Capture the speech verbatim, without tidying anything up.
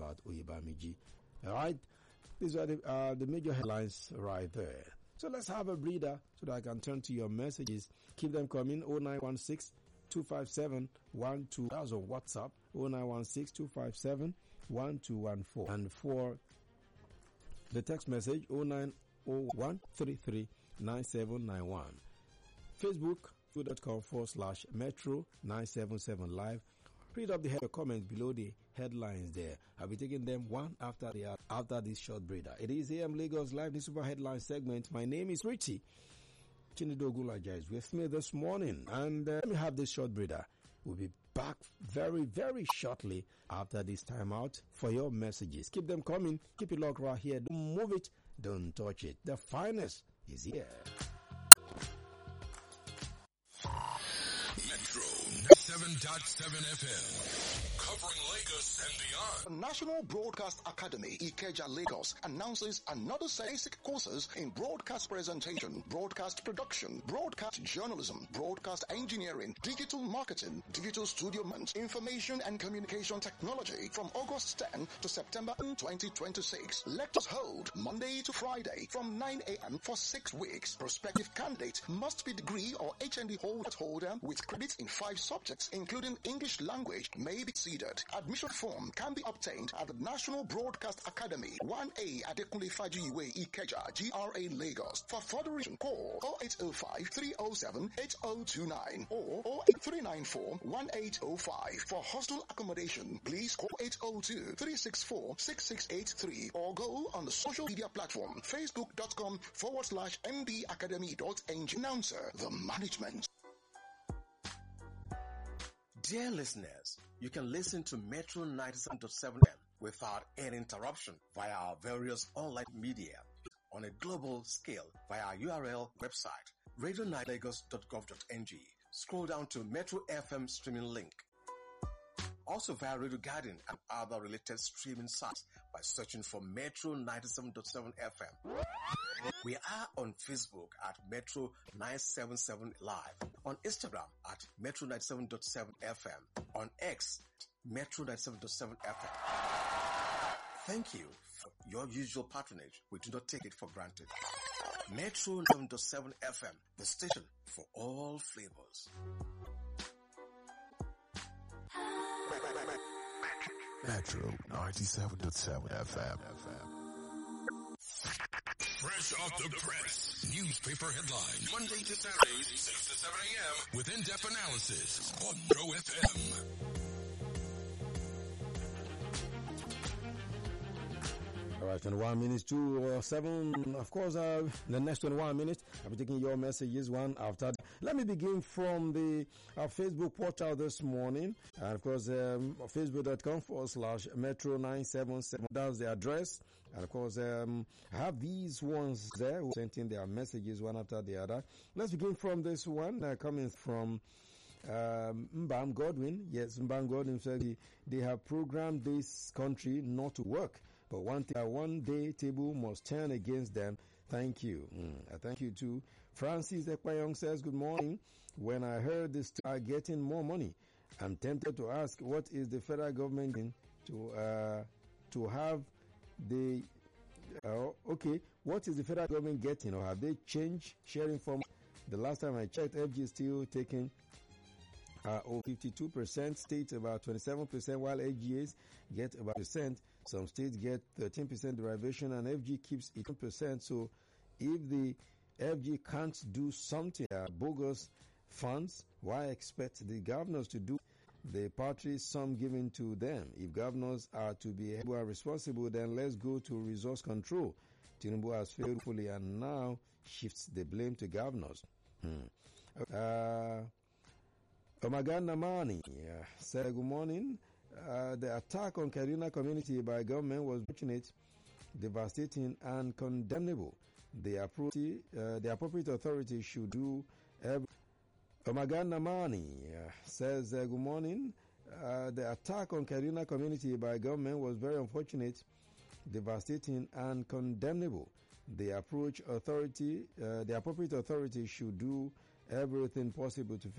about Oyebamiji. All right, these are the, uh, the major headlines right there. So let's have a breather so that I can turn to your messages. Keep them coming. oh nine one six, two five seven, one two. That's on WhatsApp. oh nine one six, two five seven, one two one four. And for the text message, oh nine oh one, three three nine seven nine one. Facebook, facebook.com forward slash Metro nine seven seven live. Read up the head comments below the headlines there. I'll be taking them one after the other after this short breather. It is A M Lagos Live, the super headline segment. My name is Richie. Chinido Gulaja is with me this morning. And uh, let me have this short breather. We'll be back very, very shortly after this time out for your messages. Keep them coming. Keep it locked right here. Don't move it. Don't touch it. The finest is here. seven point seven F M, covering Lagos and beyond. The National Broadcast Academy, Ikeja, Lagos, announces another basic courses in broadcast presentation, broadcast production, broadcast journalism, broadcast engineering, digital marketing, digital studio management, information and communication technology from August tenth to September twenty twenty-six. Lectures hold Monday to Friday from nine a.m. for six weeks. Prospective candidate must be degree or H N D holder with credits in five subjects, including English language, may be seeded. Admission form can be obtained at the National Broadcast Academy, one A Adekunle Fajuyiwe, Ikeja, G R A, Lagos. For further information, call oh eight oh five, three oh seven, eight oh two nine or oh eight three nine four, one eight oh five. For hostel accommodation, please call eight oh two, three six four, six six eight three or go on the social media platform facebook.com forward slash mbacademy.ng. Announcer, the management. Dear listeners, you can listen to Metro ninety-seven point seven F M without any interruption via our various online media on a global scale via our U R L website, radio nine lagos dot gov dot n g. Scroll down to Metro F M streaming link. Also via Radio Garden and other related streaming sites by searching for Metro ninety-seven point seven F M. We are on Facebook at Metro nine seven seven Live, on Instagram at Metro ninety-seven point seven F M, on X, Metro ninety-seven point seven F M. Thank you for your usual patronage. We do not take it for granted. Metro ninety-seven point seven F M, the station for all flavors. Metro ninety-seven point seven F M. Fresh off the press. Newspaper headlines. Monday to Saturday, six to seven a.m. with in-depth analysis on Metro F M. All right, twenty-one minutes to uh, seven. Of course, uh, the next twenty-one minutes, I'll be taking your messages one after. Let me begin from the uh, Facebook portal this morning. And of course, um, facebook.com forward slash Metro nine seven seven. That's the address. And of course, um, I have these ones there who sent in their messages one after the other. Let's begin from this one uh, coming from um, Mbam Godwin. Yes, Mbam Godwin said they, they have programmed this country not to work. But one thing, uh, one day table must turn against them. Thank you. Mm, uh, thank you too. Francis Ekpayong says, good morning. When I heard this are getting more money, I'm tempted to ask, what is the federal government doing to uh, to have the uh, okay? What is the federal government getting, or have they changed sharing form? The last time I checked, F G is still taking uh, over fifty-two percent. States about twenty-seven percent, while F G As get about percent. Some states get thirteen percent derivation, and F G keeps eighteen percent. So, if the F G can't do something, uh, bogus funds, why expect the governors to do the party sum given to them? If governors are to be who are responsible, then let's go to resource control. Tinubu has failed fully and now shifts the blame to governors. Hmm. Uh, Omagan Namani uh, said, good morning. Uh, the attack on Kaduna community by government was fortunate, devastating, and condemnable. The appropriate, uh, the appropriate authority should do every. Omagan Namani uh, says, uh, good morning. Uh, the attack on Kaduna community by government was very unfortunate, devastating, and condemnable. The approach authority, uh, the appropriate authority should do everything possible to